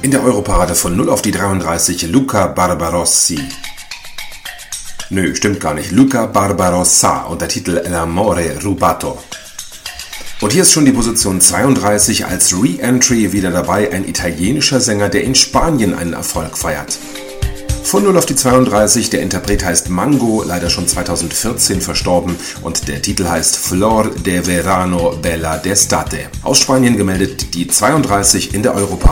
In der Europarade von 0 auf die 33 Luca Barbarossi. Nö, stimmt gar nicht. Luca Barbarossa und der Titel L'amore rubato. Und hier ist schon die Position 32 als Re-Entry wieder dabei, ein italienischer Sänger, der in Spanien einen Erfolg feiert. Von 0 auf die 32, der Interpret heißt Mango, leider schon 2014 verstorben und der Titel heißt Flor de Verano Bella d'Estate. Aus Spanien gemeldet die 32 in der Europarade.